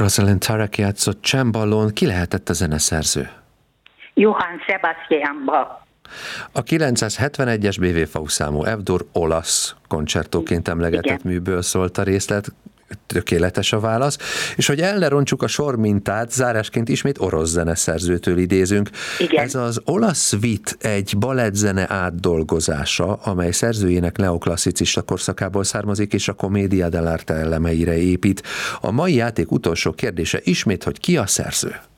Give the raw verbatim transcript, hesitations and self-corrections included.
Rosalind Tarek játszott cemballón. Ki lehetett a zeneszerző? Johann Sebastian Bach. A kilencszázhetvenegyes bé vé vé számú F-dur olasz koncertóként emlegetett Igen. műből szólt a részlet. Tökéletes a válasz. És hogy ellerontsuk a sormintát, zárásként ismét orosz zeneszerzőtől idézünk. Igen. Ez az olasz suite egy balettzene átdolgozása, amely szerzőjének neoklasszicista korszakából származik, és a commedia dell'arte elemeire épít. A mai játék utolsó kérdése ismét, hogy ki a szerző?